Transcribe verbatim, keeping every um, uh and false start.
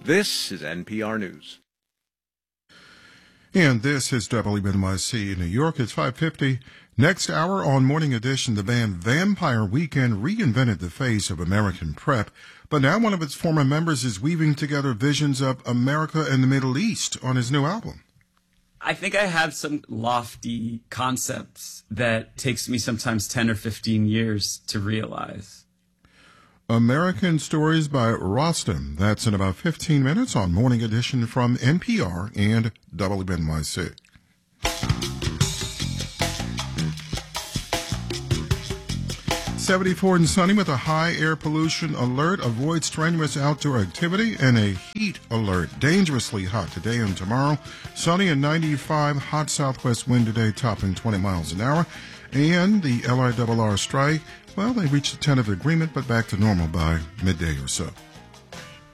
This is N P R News. And this is W N Y C in New York. It's five fifty. Next hour on Morning Edition, the band Vampire Weekend reinvented the face of American prep, but now one of its former members is weaving together visions of America and the Middle East on his new album. I think I have some lofty concepts that takes me sometimes ten or fifteen years to realize. American Stories by Rostam. That's in about fifteen minutes on Morning Edition from N P R and W N Y C. seventy-four and sunny with a high air pollution alert. Avoid strenuous outdoor activity and a heat alert. Dangerously hot today and tomorrow. Sunny and ninety-five. Hot southwest wind today topping twenty miles an hour. And the L I R R strike, well, they reached a tentative agreement, but back to normal by midday or so.